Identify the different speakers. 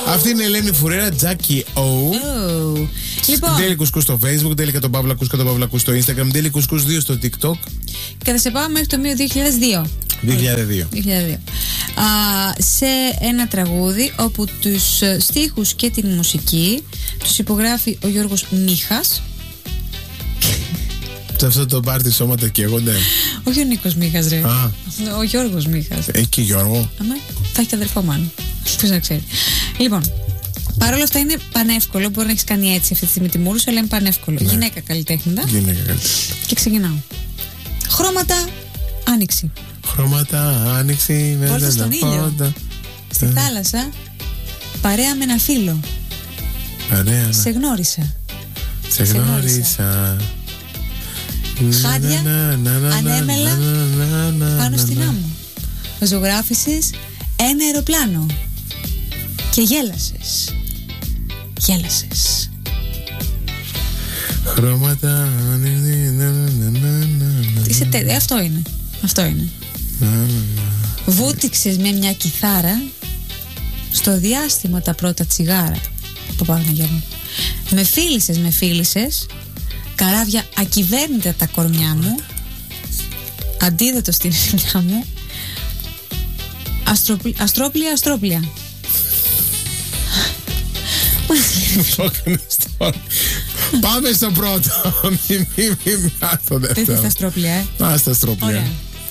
Speaker 1: Αυτή είναι η Ελένη Φουρέρα, Jackie O.
Speaker 2: Λοιπόν,
Speaker 1: Ντέλη Κουσκού στο Facebook, Ντέλη και τον Παύλα Κούσκο, τον Παύλα Κούσκο στο Instagram, Ντέλη Κουσκούς 2 στο TikTok.
Speaker 2: Και θα σε πάω μέχρι το 2002. Σε ένα τραγούδι όπου τους στίχους και την μουσική τους υπογράφει ο Γιώργος Μίχας.
Speaker 1: Σε αυτό το πάρτι σώματα καίγονται.
Speaker 2: Όχι ο Νίκος Μίχας, ρε. Ο Γιώργος Μίχας.
Speaker 1: Έχει και Γιώργο.
Speaker 2: Θα έχει και αδερφό μάλλον. Ποιος να ξέρει. Λοιπόν, παρόλα αυτά είναι πανεύκολο. Μπορεί να έχει κάνει έτσι αυτή τη στιγμή τη μούρου, αλλά είναι πανεύκολο. Ναι. Γυναίκα καλλιτέχνητα. Και ξεκινάω. Χρώματα άνοιξη.
Speaker 1: Χρώματα άνοιξη.
Speaker 2: Πόρτα στον ήλιο. Στη θάλασσα. Παρέα με ένα φίλο.
Speaker 1: Παρέα.
Speaker 2: Σε γνώρισα.
Speaker 1: Σε γνώρισα.
Speaker 2: Χάδια ανέμελα πάνω στην άμμο. Ζωγράφισες ένα αεροπλάνο και γέλασες.
Speaker 1: Χρώματα.
Speaker 2: Είσαι τέλειο. Αυτό είναι. Βούτυξες με μια κιθάρα στο διάστημα τα πρώτα τσιγάρα. Παπαγναγιάννη. Με φίλησες. Καράβια ακυβέρνητα τα κορμιά μου. Αντίδοτο στην φιλιά μου. Αστρόπλια.
Speaker 1: Το έκανες τώρα. Πάμε στο πρώτο. Μη στο δεύτερο.
Speaker 2: Δεν θες τα αστρόπλια,
Speaker 1: Ας τα αστρόπλια.
Speaker 2: Ωραία.